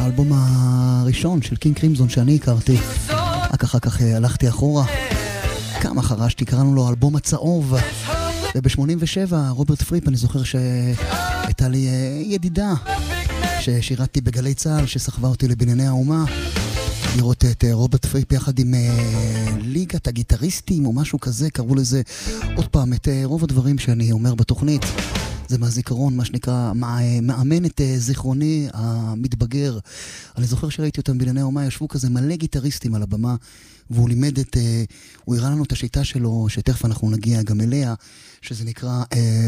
האלבום הראשון של קינג קרימזון שאני הכרתי. אחר כך הלכתי אחורה. כמה חרשתי, קראנו לו האלבום הצהוב. וב-87 רוברט פריפ, אני זוכר שהייתה לי ידידה ששירתתי בגלי צהל, שסחבה אותי לבנייני האומה לראות את רוברט פריפ יחד עם ליגת הגיטריסטים או משהו כזה, קראו לזה. עוד פעם, את רוב הדברים שאני אומר בתוכנית זה מהזיכרון, מה שנקרא, מאמן את זיכרוני המתבגר. אני זוכר שראיתי אותם בבנייני האומה, ישבו כזה מלא גיטריסטים על הבמה, והוא לימד הוא הראה לנו את השיטה שלו, שתכף אנחנו נגיע גם אליה, שזה נקרא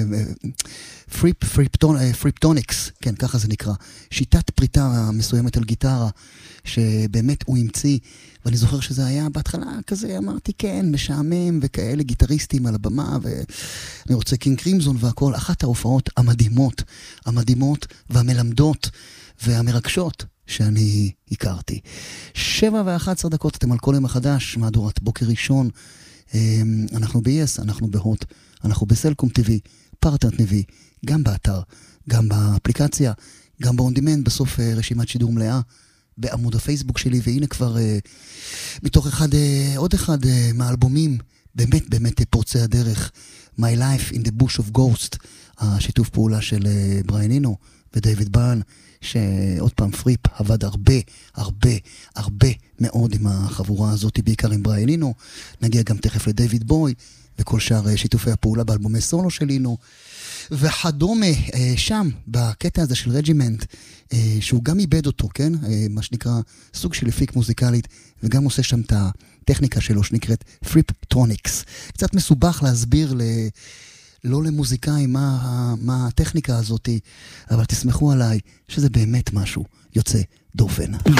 פריפטוניקס, כן, ככה זה נקרא. שיטת פריטה מסוימת על גיטרה, שבאמת הוא המציא, ואני זוכר שזה היה בהתחלה כזה, אמרתי כן, משעמם וכאלה גיטריסטים על הבמה, ואני רוצה קינג קרימזון והכל. אחת ההופעות המדהימות והמלמדות והמרגשות שאני הכרתי. 7:11, אתם על כל יום החדש, מהדורת בוקר ראשון. אנחנו ב-yes, אנחנו בהוט, אנחנו בסלקום TV, פרטנר TV, גם באתר, גם באפליקציה, גם ב-on-demand, בסוף רשימת שידור מלאה בעמוד הפייסבוק שלי. והנה כבר מתוך עוד אחד מהאלבומים באמת פורצי הדרך, My Life in the Bush of Ghost, השיתוף פעולה של בריאן אינו ודייוויד ברן, שעוד פעם פריפ עבד הרבה מאוד עם החבורה הזאת, בעיקר עם בריאן אינו. נגיע גם תכף לדייוויד בוי וכל שאר שיתופי הפעולה באלבומי סולו של אינו וכדומה. שם בקטע הזה של רג'ימנט, שהוא גם איבד אותו, כן? מה שנקרא סוג של אפיק מוזיקלית, וגם עושה שם את הטכניקה שלו שנקראת פריפטוניקס. קצת מסובך להסביר לא למוזיקאים מה הטכניקה הזאת, אבל תסמכו עליי שזה באמת משהו יוצא דופן.